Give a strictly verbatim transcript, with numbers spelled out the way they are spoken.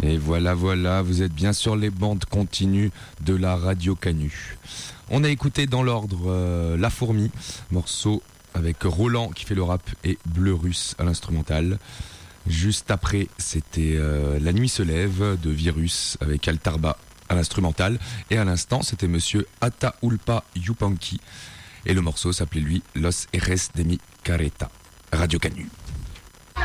Et voilà, voilà, vous êtes bien sur les bandes continues de la Radio Canu. On a écouté dans l'ordre euh, La Fourmi, morceau avec Roland qui fait le rap et Bleu Russe à l'instrumental. Juste après, c'était euh, La Nuit se lève de Virus avec Altarba à l'instrumental. Et à l'instant, c'était monsieur Ataulpa Yupanqui. Et le morceau s'appelait lui Los Eres de mi Careta. Radio Canu.